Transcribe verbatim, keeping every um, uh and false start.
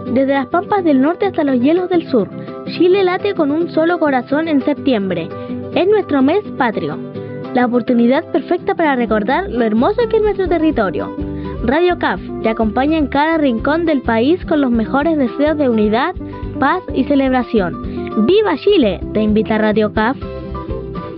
Desde las pampas del norte hasta los hielos del sur, Chile late con un solo corazón en septiembre. Es nuestro mes patrio, la oportunidad perfecta para recordar lo hermoso que es nuestro territorio. Radio C A F te acompaña en cada rincón del país con los mejores deseos de unidad, paz y celebración. ¡Viva Chile!, te invita Radio C A F.